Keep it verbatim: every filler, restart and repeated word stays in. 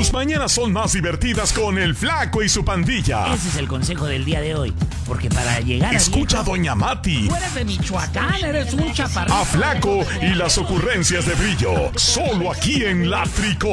Las mañanas son más divertidas con el Flaco y su pandilla. Ese es el consejo del día de hoy. Porque para llegar a Escucha a viejo, Doña Mati, Tú eres de Michoacán, eres un chaparrito. a Flaco y las ocurrencias de Brillo. Solo aquí en La Trico.